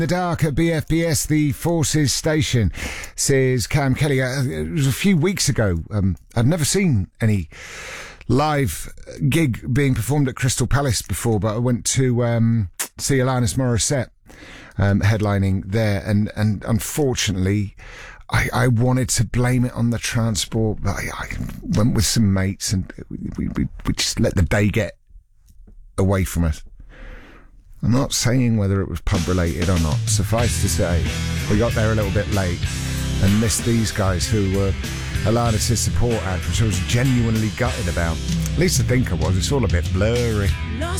The dark at BFBS, the Forces station, says Cam Kelly. It was a few weeks ago. I'd never seen any live gig being performed at Crystal Palace before, but I went to see Alanis Morissette headlining there, and unfortunately I wanted to blame it on the transport, but I went with some mates and we just let the day get away from us. I'm not saying whether it was pub related or not. Suffice to say, we got there a little bit late and missed these guys who were Alanis' support act, which I was genuinely gutted about. At least I think I was. It's all a bit blurry. Lost